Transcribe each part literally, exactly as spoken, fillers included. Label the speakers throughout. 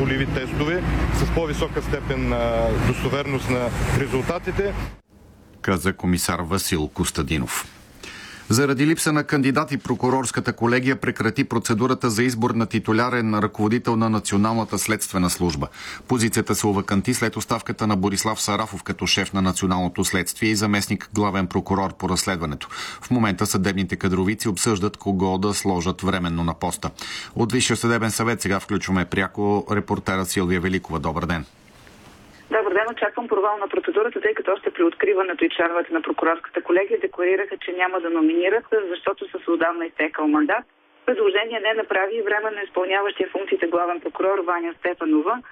Speaker 1: болеви тестове с по-висока степен на достоверност на резултатите,
Speaker 2: каза комисар Васил Костадинов. Заради липса на кандидати, прокурорската колегия прекрати процедурата за избор на титулярен ръководител на Националната следствена служба. Позицията се оваканти след оставката на Борислав Сарафов като шеф на Националното следствие и заместник главен прокурор по разследването. В момента съдебните кадровици обсъждат кого да сложат временно на поста. От Висшия съдебен съвет сега включваме пряко репортера Силвия Великова. Добър ден!
Speaker 3: Добър ден, очаквам провал на процедурата, тъй като още при откриването и членовете на прокурорската колегия декларираха, че няма да номинират, защото са с отдавна изтекал мандат. Предложение не направи временно изпълняващия функциите главен прокурор Ваня Стефанова.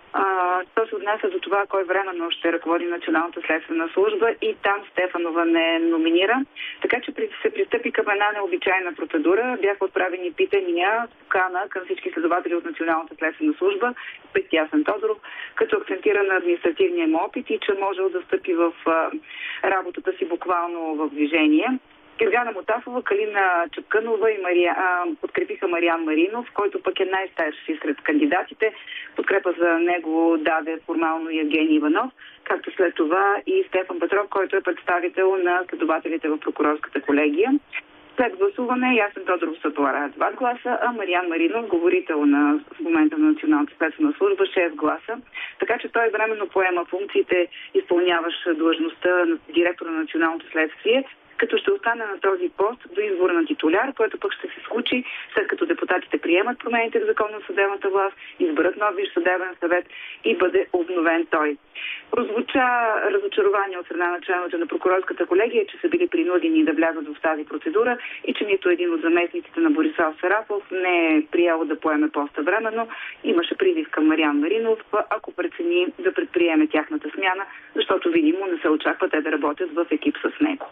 Speaker 3: То се отнася до това, кой временно ще ръководи Националната следствена служба и там Стефанова не номинира. Така че се пристъпи към една необичайна процедура. Бяха отправени питания, покана към всички следователи от Националната следствена служба, пред Ясен Тодоров, като акцентира на административния му опит и че можел да стъпи в работата си буквално в движение. Гергана Мотафова, Калина Чапкънова и Мария, а, подкрепиха Мариан Маринов, който пък е най-старши сред кандидатите. Подкрепа за него даде формално Евгений Иванов, както след това и Стефан Петров, който е представител на следователите в прокурорската колегия. След гласуване Ясен Тодоров събра два гласа, а Мариан Маринов, говорител на, в момента на Националната следствена служба, шест гласа. Така че той временно поема функциите, изпълняващ длъжността на директор на Националното следствие, като ще остане на този пост до избора на титуляр, който пък ще се случи след като депутатите приемат промените в закон на съдебната власт, изберат нов Висш съдебен съвет и бъде обновен той. Прозвуча разочарование от страна на членовете на прокурорската колегия, че са били принудени да влязат в тази процедура и че нито един от заместниците на Борислав Сарафов не е приел да поеме поста временно. Имаше призив към Мариан Маринов, ако прецени да предприеме тяхната смяна, защото видимо не се очаква те да работят в екип с него.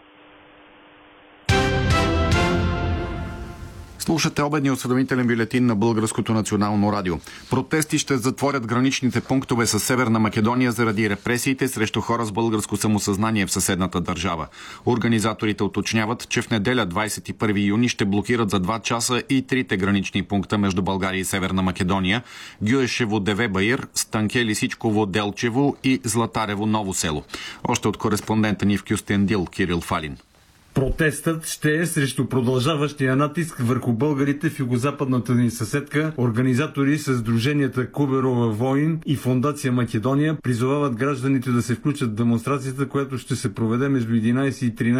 Speaker 2: Слушате обедния осведомителен бюлетин на Българското национално радио. Протести ще затворят граничните пунктове с Северна Македония заради репресиите срещу хора с българско самосъзнание в съседната държава. Организаторите уточняват, че в неделя двадесет и първи юни ще блокират за два часа и трите гранични пункта между България и Северна Македония – Гюешево Девебаир, Станке Лисичково Делчево и Златарево Ново село. Още от кореспондента ни в Кюстендил Кирил Фалин.
Speaker 4: Протестът ще е срещу продължаващия натиск върху българите в югозападната ни съседка. Организатори с сдруженията Куберова Войн и Фондация Македония призовават гражданите да се включат в демонстрацията, която ще се проведе между единадесет и тринадесет